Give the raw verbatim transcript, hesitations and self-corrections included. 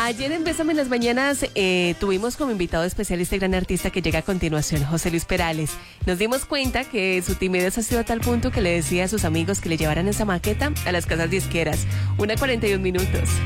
Ayer en Bésame en las Mañanas eh, tuvimos como invitado especial este gran artista que llega a continuación, José Luis Perales. Nos dimos cuenta que su timidez ha sido a tal punto que le decía a sus amigos que le llevaran esa maqueta a las casas disqueras. Una cuarenta y un minutos.